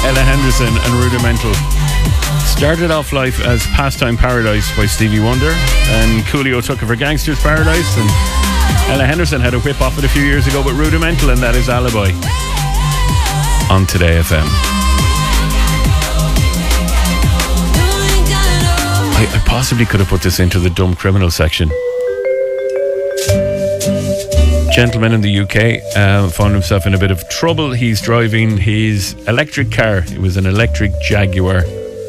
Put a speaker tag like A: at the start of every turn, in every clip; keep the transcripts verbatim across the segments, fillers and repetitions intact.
A: Ella Henderson and Rudimental. Started off life as Pastime Paradise by Stevie Wonder, and Coolio took it for Gangster's Paradise, and Ella Henderson had a whip off it a few years ago, but Rudimental, and that is Alibi on Today F M. I, I possibly could have put this into the dumb criminal section. Gentleman in the U K uh, found himself in a bit of trouble. He's driving his electric car. It was an electric Jaguar.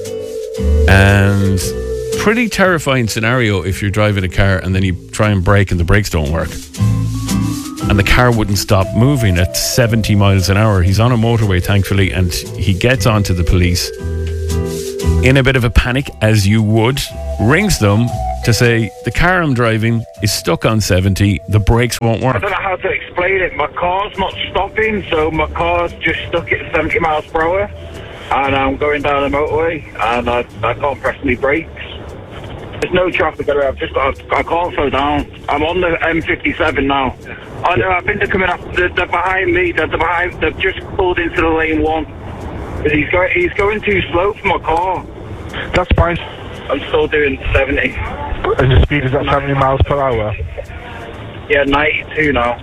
A: And pretty terrifying scenario if you're driving a car and then you try and brake and the brakes don't work. And the car wouldn't stop moving at seventy miles an hour. He's on a motorway, thankfully, and he gets onto the police in a bit of a panic, as you would, rings them to say, the car I'm driving is stuck on seventy, the brakes won't work.
B: I don't know how to explain it. My car's not stopping, so my car's just stuck at seventy miles per hour, and I'm going down the motorway, and I, I can't press any brakes. There's no traffic around. I've just got, I can't slow down. I'm on the M fifty-seven now. I know, I think they're coming up, they're, they're behind me, they're, they're behind, they've just pulled into the lane one. But he's going, he's going too slow for my car.
C: That's fine.
B: I'm still doing seventy.
C: And the speed is at seventy miles per hour?
B: Yeah, ninety-two now.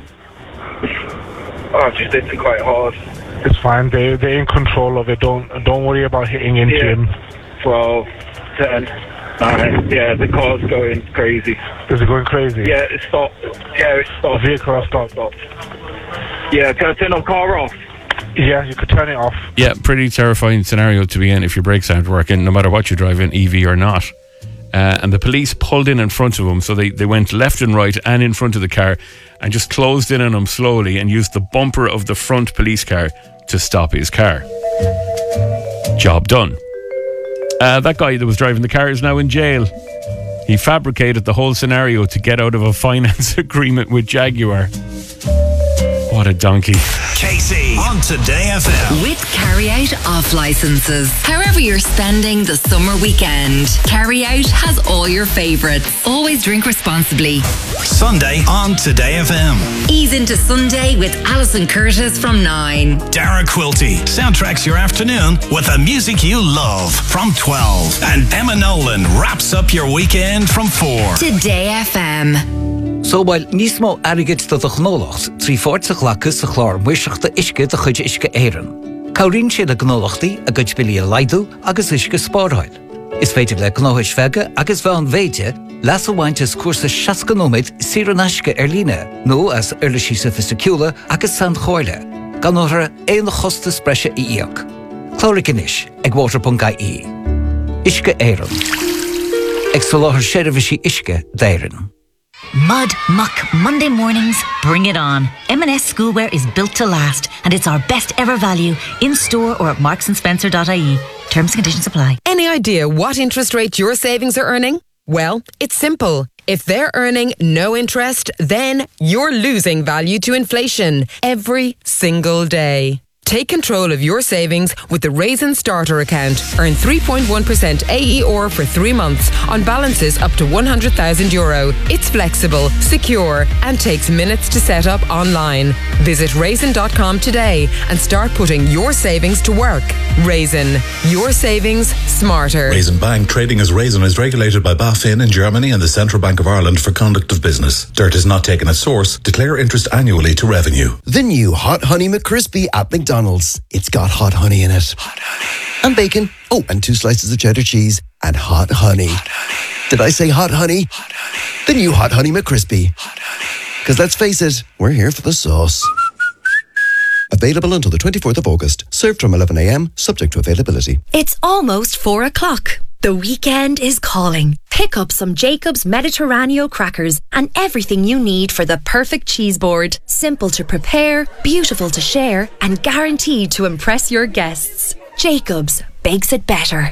B: Oh, I've just hit it quite hard.
C: It's fine, they, they're in control of it. Don't don't worry about hitting into
B: Yeah.
C: him.
B: twelve, ten, nine. Yeah, the car's going crazy.
C: Is it going crazy?
B: Yeah, it stopped. Yeah, it stopped.
C: The vehicle has stopped.
B: stopped. Yeah, can I turn the car off?
C: Yeah, you could turn it off.
A: Yeah, pretty terrifying scenario to be in if your brakes aren't working, no matter what you're driving, E V or not. Uh, and the police pulled in in front of him, so they, they went left and right and in front of the car and just closed in on him slowly and used the bumper of the front police car to stop his car. Job done. Uh, that guy that was driving the car is now in jail. He fabricated the whole scenario to get out of a finance agreement with Jaguar. What a donkey.
D: Casey on Today F M.
E: With Carry Out off licenses. However you're spending the summer weekend, Carry Out has all your favourites. Always drink responsibly.
D: Sunday on Today F M.
E: Ease into Sunday with Alison Curtis from nine.
D: Dara Quilty soundtracks your afternoon with the music you love from twelve. And Emma Nolan wraps up your weekend from four.
E: Today F M.
F: So while nismo arrogant to the gnolacht, three fourths of lacus a chlor wishach the ishke the chuj ishke eiren. Kaurin she the gnolachti a guch billy lidu agus ishke sporhoil. Is feite le gnohish vega agus van veje lasso wanches course shaskanomid siranashke erline no as early sophisticula agus sand choile. Ganora een hoste spreshe iok. Chloricanish eg waterpungai e. Ishke eiren. Exoloher sherivishi ishke deiren.
G: Mud, muck, Monday mornings, bring it on. M and S Schoolwear is built to last, and it's our best ever value in store or at marks and spencer dot I E. Terms and conditions apply.
H: Any idea what interest rate your savings are earning? Well, it's simple. If they're earning no interest, then you're losing value to inflation every single day. Take control of your savings with the Raisin Starter account. Earn three point one percent A E R for three months on balances up to one hundred thousand euro. It's flexible, secure, and takes minutes to set up online. Visit raisin dot com today and start putting your savings to work. Raisin, your savings smarter.
I: Raisin Bank, trading as Raisin, is regulated by BaFin in Germany and the Central Bank of Ireland for conduct of business. Dirt is not taken at source. Declare interest annually to revenue.
J: The new Hot Honey McCrispy at McDonald's. It's got hot honey in it. Hot honey. And bacon. Oh, and two slices of cheddar cheese. And hot honey. Hot honey. Did I say hot honey? Hot honey. The new Hot Honey McCrispy. Hot honey. Because let's face it, we're here for the sauce. Available until the twenty-fourth of August. Served from eleven a.m, subject to availability.
K: It's almost four o'clock. The weekend is calling. Pick up some Jacob's Mediterraneo crackers and everything you need for the perfect cheese board. Simple to prepare, beautiful to share, and guaranteed to impress your guests. Jacob's bakes it better.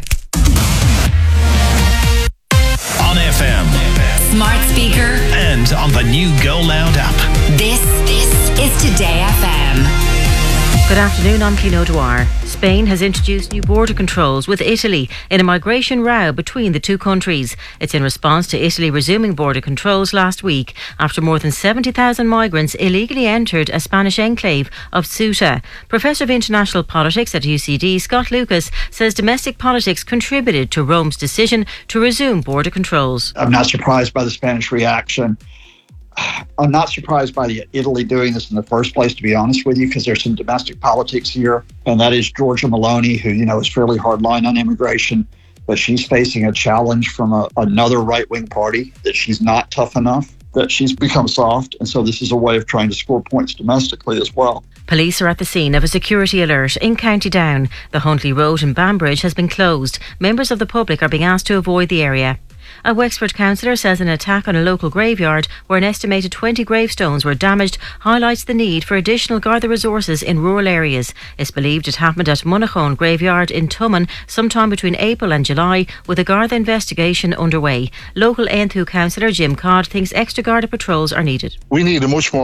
D: On F M.
E: Smart speaker.
D: And on the new Go Loud app.
E: This, this is Today F M.
L: Good afternoon, I'm Keane O'Dwyer. Spain has introduced new border controls with Italy in a migration row between the two countries. It's in response to Italy resuming border controls last week after more than seventy thousand migrants illegally entered a Spanish enclave of Ceuta. Professor of International Politics at U C D, Scott Lucas, says domestic politics contributed to Rome's decision to resume border controls.
M: I'm not surprised by the Spanish reaction. I'm not surprised by the Italy doing this in the first place, to be honest with you, because there's some domestic politics here. And that is Giorgia Meloni, who, you know, is fairly hardline on immigration. But she's facing a challenge from a, another right-wing party that she's not tough enough, that she's become soft. And so this is a way of trying to score points domestically as well.
L: Police are at the scene of a security alert in County Down. The Huntley Road in Banbridge has been closed. Members of the public are being asked to avoid the area. A Wexford councillor says an attack on a local graveyard where an estimated twenty gravestones were damaged highlights the need for additional Garda resources in rural areas. It's believed it happened at Monaghan Graveyard in Tumman sometime between April and July, with a Garda investigation underway. Local Enthoo councillor Jim Codd thinks extra Garda patrols are needed.
N: We need a much more